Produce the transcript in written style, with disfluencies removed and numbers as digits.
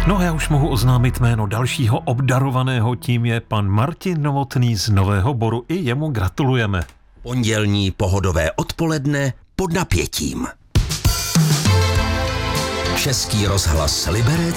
No a já už mohu oznámit jméno dalšího obdarovaného, tím je pan Martin Novotný z Nového Boru. I jemu gratulujeme. Pondělní pohodové odpoledne pod napětím. Český rozhlas Liberec